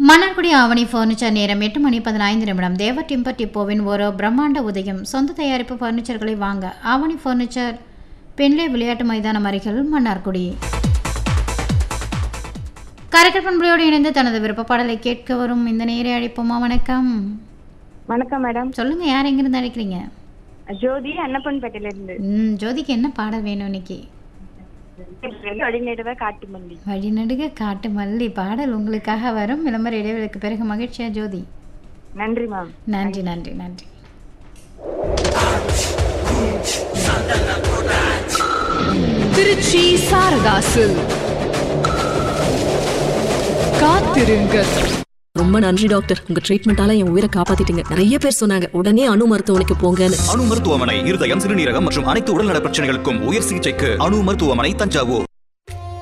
மன்னார்குடி ஆவணி furniture நேரம் 8:15 தேவர் timber டிப்போவின் ஒரு பிரம்மாண்ட உதயம். சொந்த தயாரிப்பு ஃபர்னிச்சர்களை வாங்க ஆவணி ஃபர்னிச்சர், பெண்லே விளையாட்டு மைதானம் அருகில், மன்னார்குடி. கரைக்கல் பண்புலையோடு இணைந்து தனது விருப்ப பாடலை கேட்க வரும் இந்த நேரை அழைப்போமா? வணக்கம். வணக்கம் மேடம். சொல்லுங்க, யார் எங்கிருந்து அழைக்கிறீங்க? ஜோதி, அன்னப்பன்பேட்டையில இருந்து. ஜோதிக்கு என்ன பாடல் வேணும் இன்னைக்கு? வழிநடுவ காட்டு மல்லி. வழிநடுக காட்டு மல்லி பாடல் உங்களுக்காக வரும். விளம்பர இடைவெளிக்கு பிறகு. மகிழ்ச்சியா ஜோதி. நன்றி மேம். நன்றி நன்றி நன்றி. திருச்சி சாரதாசு காத்திருங்கள். ரொம்ப நன்றி டாக்டர், உங்க ட்ரீட்மெண்டால என் உயிரை காப்பாத்திட்டீங்க. நிறைய பேர் சொன்னாங்க உடனே அணு மருத்துவமனைக்கு போங்கன்னு. அணு மருத்துவமனை இருதயம், சிறுநீரகம் மற்றும் அனைத்து உடல்நல பிரச்சனைகளுக்கும் உயர் சிகிச்சைக்கு அணு மருத்துவமனை, தஞ்சாவூர்.